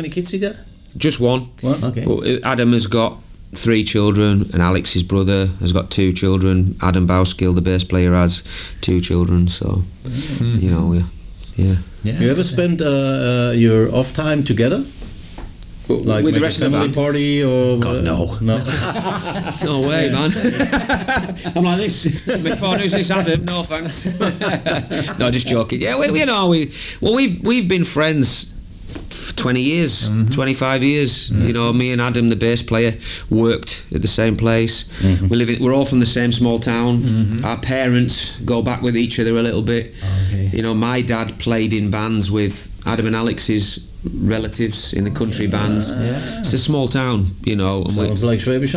many kids you got? Just one. Okay. But Adam has got 3 children, and Alex, his brother, has got 2 children. Adam Bauskill, the bass player, has 2 children. So, you know, yeah. You ever spend your off time together? Like with the rest of the band? Party or God, no. No way, man. I'm like this. Before who's this Adam? No thanks. No, just joking. Yeah, we've been friends for 20 years, 25 years. You know, me and Adam, the bass player, worked at the same place. We're all from the same small town. Our parents go back with each other a little bit. Okay. You know, my dad played in bands with Adam and Alex's relatives in the country bands. It's a small town, you know. And like Schwäbisch.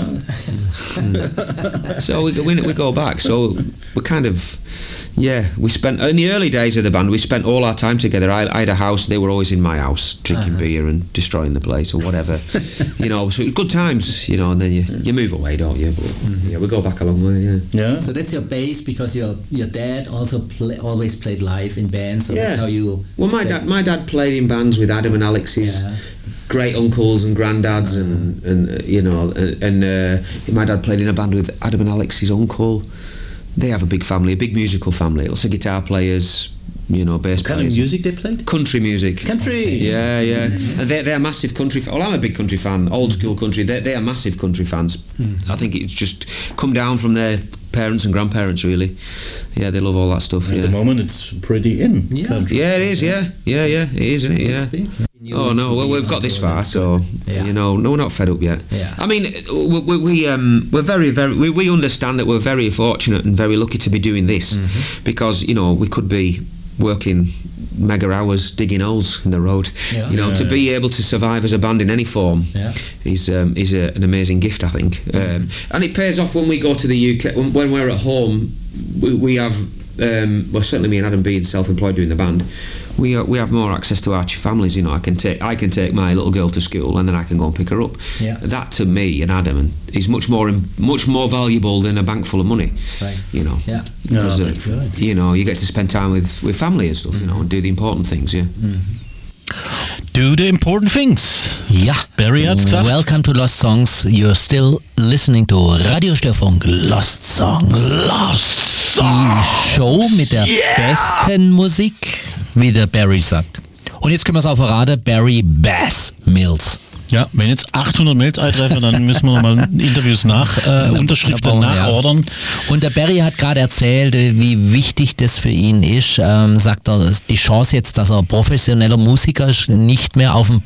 So we go back. So we kind of, we spent, in the early days of the band, we spent all our time together. I had a house, they were always in my house, drinking beer and destroying the place or whatever. You know, so it was good times, you know, and then you move away, don't you? But we go back a long way, yeah. So that's your base, because your dad also always played live in bands, so that's how you... Well, my dad played in bands with Adam and Alex's great uncles and granddads, and you know, and my dad played in a band with Adam and Alex's uncle. They have a big family, a big musical family. Lots of guitar players, you know, bass players. What kind of music they played? Country music. Country? Yeah. And they're massive country fans. Well, I'm a big country fan, old school country. They are massive country fans. I think it's just come down from their parents and grandparents, really. Yeah, they love all that stuff. At the moment, it's pretty in country. Yeah, it is, yeah. It is, isn't it? Yeah. Oh no! Well, we've got this far, so you know, no, we're not fed up yet. I mean, we're very, very. We understand that we're very fortunate and very lucky to be doing this, because you know we could be working mega hours digging holes in the road. You know, to be able to survive as a band in any form is an amazing gift, I think. And it pays off when we go to the UK. When we're at home, we have. Well, certainly me and Adam being self-employed doing the band, we have more access to our families. You know, I can take my little girl to school and then I can go and pick her up. That to me and Adam is much more valuable than a bank full of money. Right. You know, because you know, you get to spend time with family and stuff. You know, and do the important things. Do the important things. Ja, Barry hat's gesagt. Welcome to Lost Songs. You're still listening to Radio Störfunk Lost Songs. Die Show mit der besten Musik, wie der Barry sagt. Und jetzt können wir es auch verraten, Barry Bass Mills. Ja, wenn jetzt 800 Mails eintreffen, dann müssen wir nochmal Interviews Unterschriften nachordern. Und der Barry hat gerade erzählt, wie wichtig das für ihn ist. Sagt er, die Chance jetzt, dass er professioneller Musiker ist, nicht mehr auf dem